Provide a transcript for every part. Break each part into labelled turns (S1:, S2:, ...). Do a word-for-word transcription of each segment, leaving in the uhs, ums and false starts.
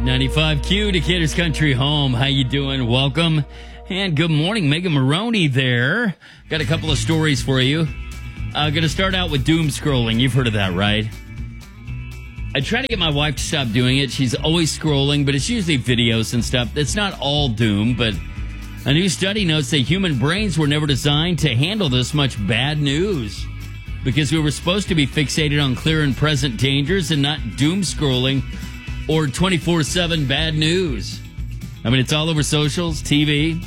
S1: ninety-five Q, Decatur's Country Home. How you doing? Welcome. And good morning, Megan Maroney there. Got a couple of stories for you. Uh, going to start out with doom scrolling. You've heard of that, right? I try to get my wife to stop doing it. She's always scrolling, but it's usually videos and stuff. It's not all doom, but a new study notes that human brains were never designed to handle this much bad news because we were supposed to be fixated on clear and present dangers and not doom scrolling or twenty-four seven bad news. I mean, it's all over socials, T V.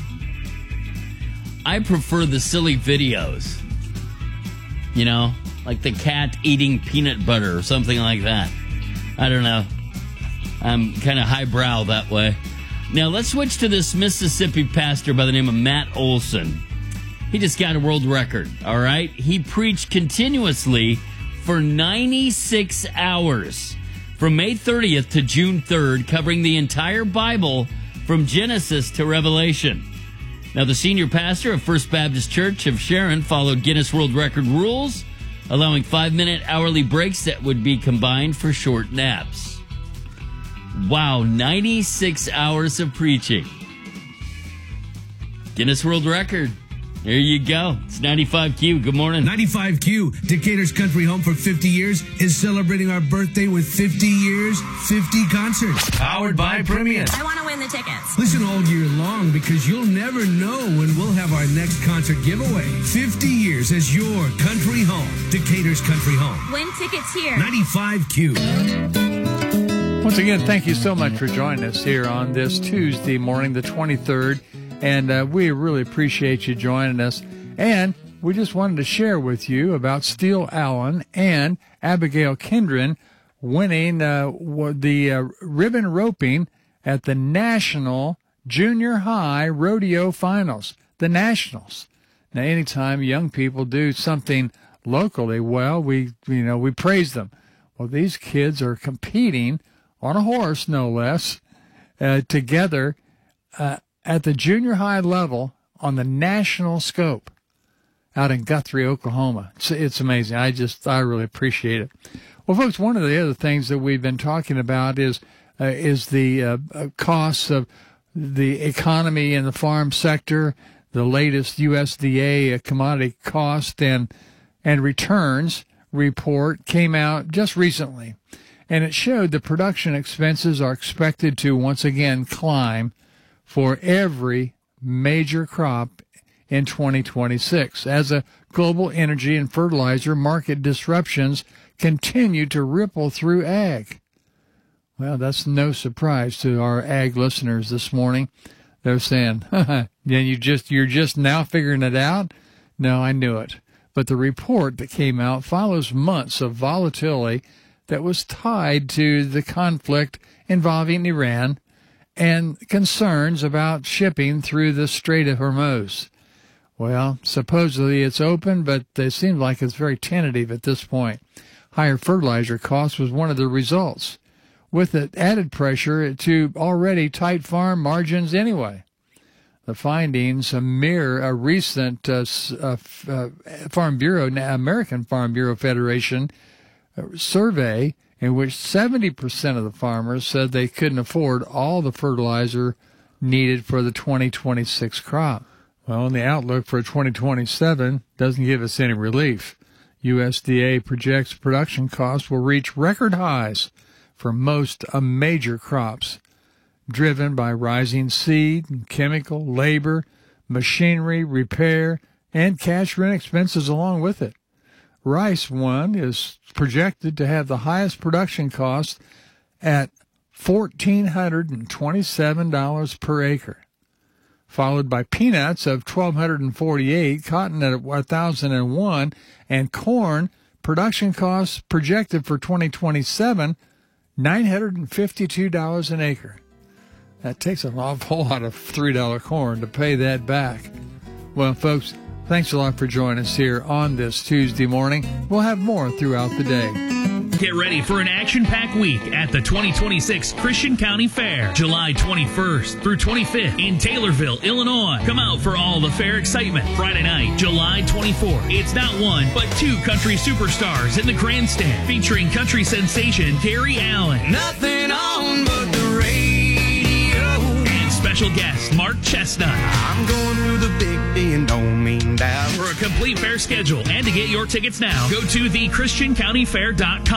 S1: I prefer the silly videos. You know, like the cat eating peanut butter or something like that. I don't know. I'm kind of highbrow that way. Now, let's switch to this Mississippi pastor by the name of Matt Olson. He just got a world record, all right? He preached continuously for ninety-six hours from May thirtieth to June third, covering the entire Bible from Genesis to Revelation. Now, the senior pastor of First Baptist Church of Sharon followed Guinness World Record rules, allowing five-minute hourly breaks that would be combined for short naps. Wow, ninety-six hours of preaching. Guinness World Record. There you go. It's ninety-five Q. Good morning.
S2: ninety-five Q, Decatur's Country Home for fifty years, is celebrating our birthday with fifty years, fifty concerts. Powered by Premium.
S3: I want to win the tickets.
S2: Listen all year long because you'll never know when we'll have our next concert giveaway. fifty years as your country home. Decatur's Country Home.
S3: Win tickets here.
S2: ninety-five Q.
S4: Once again, thank you so much for joining us here on this Tuesday morning, the twenty-third. And uh, we really appreciate you joining us. And we just wanted to share with you about Steele Allen and Abigail Kindren winning uh, the uh, ribbon roping at the National Junior High Rodeo Finals, the Nationals. Now, anytime young people do something locally well, we you know we praise them. Well, these kids are competing on a horse, no less, uh, together uh, at the junior high level on the national scope out in Guthrie, Oklahoma. It's, it's amazing. I just, I really appreciate it. Well, folks, one of the other things that we've been talking about is uh, is the uh, costs of the economy in the farm sector. The latest U S D A commodity cost and and returns report came out just recently, and it showed the production expenses are expected to once again climb for every major crop in twenty twenty-six as a global energy and fertilizer market disruptions continue to ripple through ag. Well, that's no surprise to our ag listeners this morning. They're saying, yeah, you just, you're just now figuring it out? No, I knew it. But the report that came out follows months of volatility that was tied to the conflict involving Iran and concerns about shipping through the Strait of Hormuz. Well, supposedly it's open, but it seems like it's very tentative at this point. Higher fertilizer costs was one of the results, with it added pressure to already tight farm margins anyway. The findings mirror a recent uh, uh, uh, Farm Bureau, American Farm Bureau Federation survey in which seventy percent of the farmers said they couldn't afford all the fertilizer needed for the twenty twenty-six crop. Well, and the outlook for twenty twenty-seven doesn't give us any relief. U S D A projects production costs will reach record highs for most uh, major crops, driven by rising seed, and chemical, labor, machinery, repair, and cash rent expenses along with it. Rice, one, is projected to have the highest production cost at one thousand four hundred twenty-seven dollars per acre, followed by peanuts of one thousand two hundred forty-eight dollars, cotton at one thousand one dollars, and corn production costs projected for twenty twenty-seven, nine hundred fifty-two dollars an acre. That takes an awful lot of three dollar corn to pay that back. Well, folks, thanks a lot for joining us here on this Tuesday morning. We'll have more throughout the day.
S5: Get ready for an action-packed week at the twenty twenty-six Christian County Fair, July twenty-first through twenty-fifth in Taylorville, Illinois. Come out for all the fair excitement. Friday night, July twenty-fourth. It's not one, but two country superstars in the grandstand, featuring country sensation Gary Allan.
S6: Nothing on but the radio.
S5: Park Chestnut.
S6: I'm going through the big D and don't mean that.
S5: For a complete fair schedule and to get your tickets now, go to the christian county fair dot com.